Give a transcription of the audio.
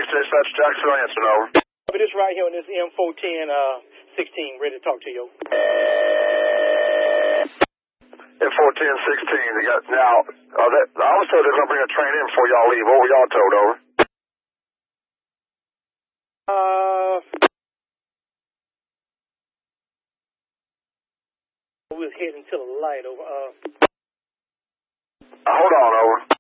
Dispatch Jacksonville, answering over. But this right here on this M410 16, ready to talk to you. M410 16, they got, now, I was told they're going to bring a train in before y'all leave. What were y'all told, over? We was heading to the light over, hold on, over.